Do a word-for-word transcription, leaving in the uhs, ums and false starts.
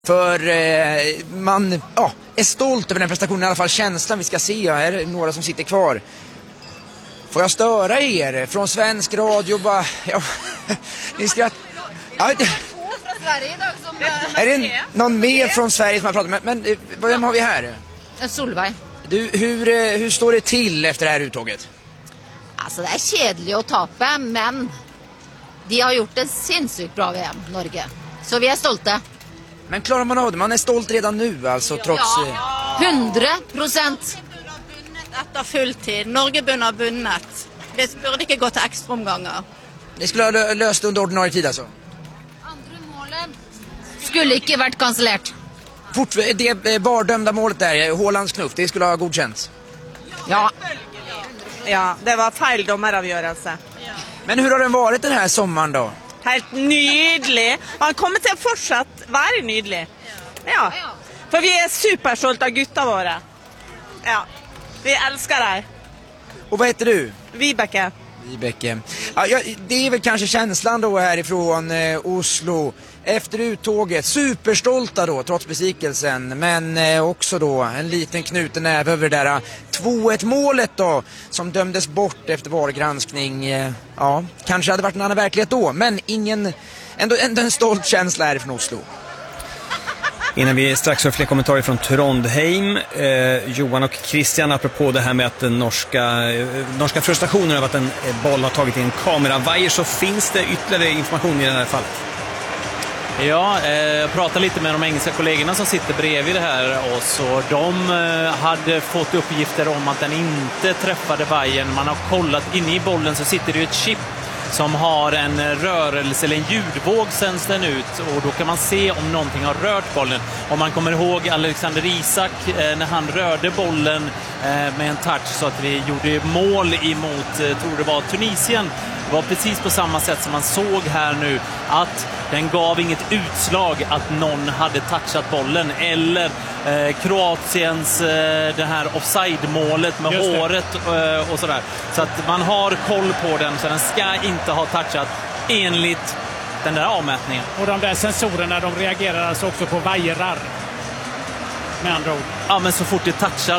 För eh, man ja, är stolt över den prestationen, i alla fall känslan vi ska se. Här är några som sitter kvar. Får jag störa er från svensk radio? Bara, ja, ni skrattar. Ja, det... Är det någon mer från Sverige som har pratat med? Men vem har vi här? Solveig. Du, hur, hur står det till efter det här uttåget? Alltså det är kedligt att tappa, men de har gjort en sinnssykt bra V M, Norge. Så vi är stolta. Men klarar man av det? Man är stolt redan nu alltså, trots... Ja, hundra procent. Efter fulltid. Norge bunn har bunnet. Det burde ikke gå till extra omgångar. Ni skulle ha lö- löst under ordinarie tid alltså? Andra målen skulle inte varit kancellerat. Fort, det bardömda målet där, Hålands knuff, det skulle ha godkänts. Ja. Ja, det var fel dommeravgörelse. Men hur har den varit den här sommaren då? Helt nydelig. Han kommer till att fortsatt vara nydelig. Ja, för vi är superstolta av gutta våra. Ja, vi älskar det här. Och vad heter du? Vibeke. Vibeke. Ja, ja, det är väl kanske känslan då härifrån eh, Oslo. Efter uttåget, superstolta då, trots besvikelsen. Men eh, också då en liten knuten näve över det där två ett målet då, som dömdes bort efter vargranskning. Eh, ja, kanske hade varit en annan verklighet då, men ingen, ändå, ändå en stolt känsla härifrån Oslo. Innan vi strax har fler kommentarer från Trondheim, eh, Johan och Christian, apropå det här med att den norska, eh, norska frustrationen över att en boll har tagit in kameravajer, så finns det ytterligare information i den här fallet. Ja, eh, jag pratade lite med de engelska kollegorna som sitter bredvid det här oss, och de eh, hade fått uppgifter om att den inte träffade vajern. Man har kollat, inne i bollen så sitter det ju ett chip som har en rörelse eller en ljudvåg sänds den ut, och då kan man se om någonting har rört bollen. Om man kommer ihåg Alexander Isak eh, när han rörde bollen eh, med en touch så att vi gjorde mål emot, eh, tror det var Tunisien. Det var precis på samma sätt som man såg här nu, att den gav inget utslag att någon hade touchat bollen, eller eh, Kroatiens eh, det här offside-målet med håret eh, och sådär. Så att man har koll på den, så den ska inte ha touchat enligt den där avmätningen. Och de där sensorerna, de reagerar alltså också på vajrar, med andra ord. Ja, men så fort det touchar